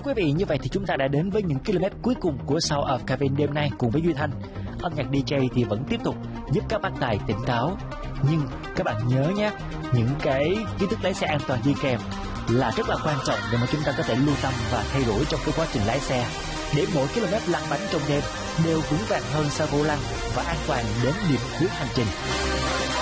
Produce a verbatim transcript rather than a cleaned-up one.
quý vị, như vậy thì chúng ta đã đến với những km cuối cùng của Sound of Cabin đêm nay cùng với Duy Thanh. Âm nhạc đi jay thì vẫn tiếp tục giúp các bác tài tỉnh táo. Nhưng các bạn nhớ nhé, những cái kiến thức lái xe an toàn đi kèm là rất là quan trọng để mà chúng ta có thể lưu tâm và thay đổi trong cái quá trình lái xe, để mỗi km lăn bánh trong đêm đều vững vàng hơn sau vô lăng và an toàn đến điểm cuối hành trình.